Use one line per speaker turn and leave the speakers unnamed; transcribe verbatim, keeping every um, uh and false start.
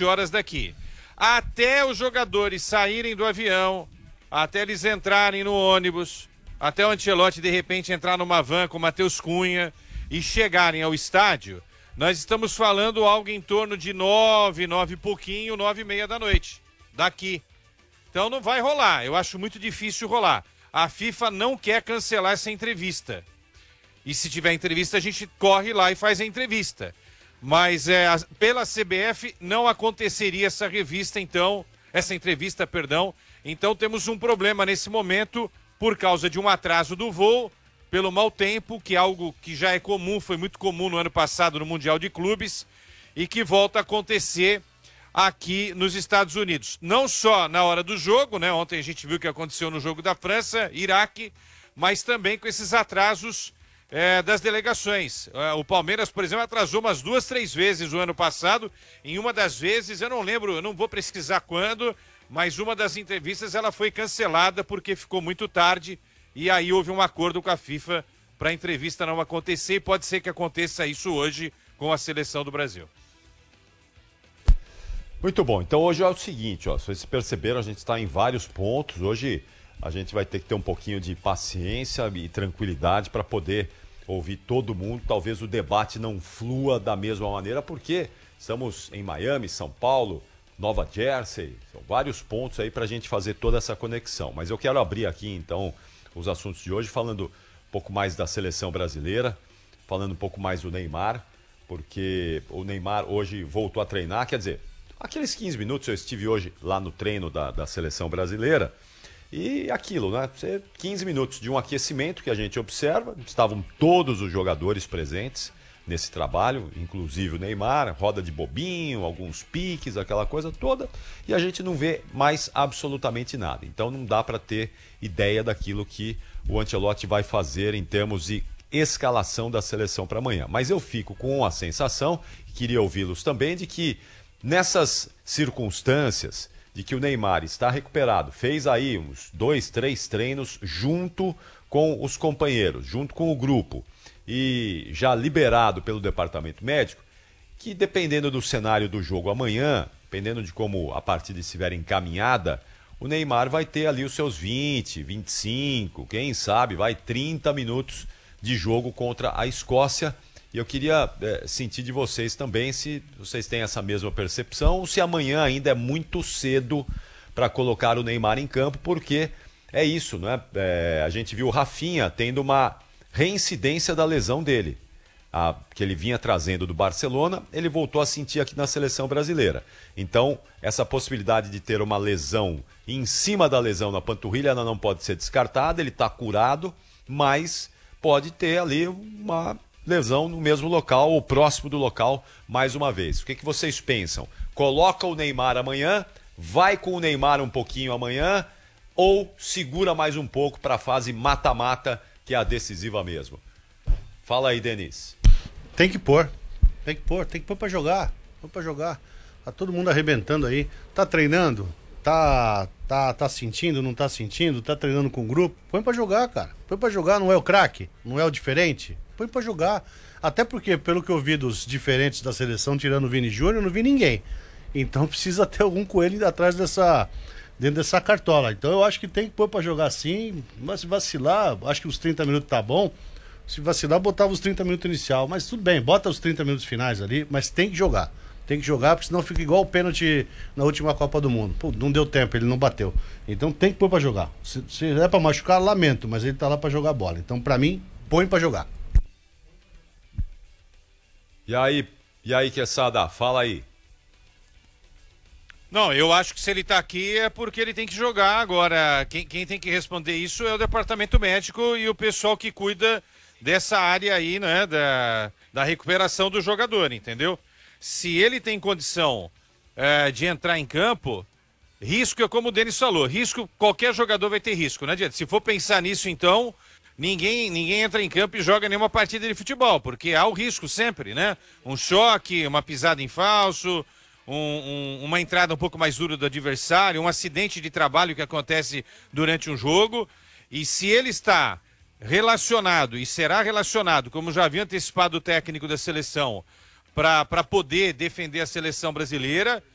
sete horas daqui. Até os jogadores saírem do avião, até eles entrarem no ônibus, até o Ancelotti de repente entrar numa van com o Matheus Cunha e chegarem ao estádio, nós estamos falando algo em torno de nove, nove e pouquinho, nove e meia da noite, daqui. Então não vai rolar, eu acho muito difícil rolar. A FIFA não quer cancelar essa entrevista. E se tiver entrevista, a gente corre lá e faz a entrevista. Mas é, pela C B F não aconteceria essa revista, então, essa entrevista, perdão. Então temos um problema nesse momento por causa de um atraso do voo, pelo mau tempo, que é algo que já é comum, foi muito comum no ano passado no Mundial de Clubes, e que volta a acontecer aqui nos Estados Unidos. Não só na hora do jogo, né? Ontem a gente viu o que aconteceu no jogo da França, Iraque, mas também com esses atrasos é, das delegações. É, o Palmeiras, por exemplo, atrasou umas duas, três vezes o ano passado. Em uma das vezes, eu não lembro, eu não vou pesquisar quando, mas uma das entrevistas ela foi cancelada porque ficou muito tarde e aí houve um acordo com a FIFA para a entrevista não acontecer e pode ser que aconteça isso hoje com a seleção do Brasil.
Muito bom, então hoje é o seguinte, ó, se vocês perceberam, a gente está em vários pontos, hoje a gente vai ter que ter um pouquinho de paciência e tranquilidade para poder ouvir todo mundo, talvez o debate não flua da mesma maneira, porque estamos em Miami, São Paulo, Nova Jersey, são vários pontos aí para a gente fazer toda essa conexão, mas eu quero abrir aqui então os assuntos de hoje, falando um pouco mais da seleção brasileira, falando um pouco mais do Neymar, porque o Neymar hoje voltou a treinar, quer dizer, aqueles quinze minutos eu estive hoje lá no treino da, da seleção brasileira e aquilo, né? quinze minutos de um aquecimento que a gente observa, estavam todos os jogadores presentes nesse trabalho, inclusive o Neymar, roda de bobinho, alguns piques, aquela coisa toda, e a gente não vê mais absolutamente nada. Então não dá para ter ideia daquilo que o Ancelotti vai fazer em termos de escalação da seleção para amanhã. Mas eu fico com a sensação, e queria ouvi-los também, de que nessas circunstâncias de que o Neymar está recuperado, fez aí uns dois, três treinos junto com os companheiros, junto com o grupo, e já liberado pelo departamento médico, que dependendo do cenário do jogo amanhã, dependendo de como a partida estiver encaminhada, o Neymar vai ter ali os seus vinte, vinte e cinco, quem sabe vai trinta minutos de jogo contra a Escócia. E eu queria é, sentir de vocês também se vocês têm essa mesma percepção ou se amanhã ainda é muito cedo para colocar o Neymar em campo, porque é isso, né? É, a gente viu o Rafinha tendo uma reincidência da lesão dele, a, que ele vinha trazendo do Barcelona, ele voltou a sentir aqui na seleção brasileira. Então, essa possibilidade de ter uma lesão em cima da lesão na panturrilha, ela não pode ser descartada, ele está curado, mas pode ter ali uma lesão no mesmo local ou próximo do local mais uma vez. O que, que vocês pensam? Coloca o Neymar amanhã, vai com o Neymar um pouquinho amanhã ou segura mais um pouco para a fase mata-mata, que é a decisiva mesmo? Fala aí, Denis.
Tem que pôr, tem que pôr, tem que pôr para jogar, pôr para jogar. Tá todo mundo arrebentando aí, tá treinando, tá, tá, tá sentindo, não tá sentindo, tá treinando com o grupo, põe para jogar, cara. Põe para jogar, não é o craque, não é o diferente. Põe pra jogar. Até porque, pelo que eu vi dos diferentes da seleção, tirando o Vini Júnior, eu não vi ninguém. Então precisa ter algum coelho atrás dessa, dentro dessa cartola. Então eu acho que tem que pôr pra jogar sim. Mas se vacilar, acho que os trinta minutos tá bom. Se vacilar, botava os trinta minutos inicial. Mas tudo bem, bota os trinta minutos finais ali, mas tem que jogar. Tem que jogar, porque senão fica igual o pênalti na última Copa do Mundo. Pô, não deu tempo, ele não bateu. Então tem que pôr pra jogar. Se, se é pra machucar, lamento, mas ele tá lá pra jogar bola. Então pra mim, põe pra jogar.
E aí, e aí, Quesada, fala aí.
Não, eu acho que se ele tá aqui é porque ele tem que jogar. Agora, quem, quem tem que responder isso é o departamento médico e o pessoal que cuida dessa área aí, né, da, da recuperação do jogador, entendeu? Se ele tem condição é, de entrar em campo, risco é como o Denis falou, risco, qualquer jogador vai ter risco, não adianta. Se for pensar nisso, então, ninguém, ninguém entra em campo e joga nenhuma partida de futebol, porque há o risco sempre, né? Um choque, uma pisada em falso, um, um, uma entrada um pouco mais dura do adversário, um acidente de trabalho que acontece durante um jogo, e se ele está relacionado, e será relacionado, como já havia antecipado o técnico da seleção, para poder defender a seleção brasileira,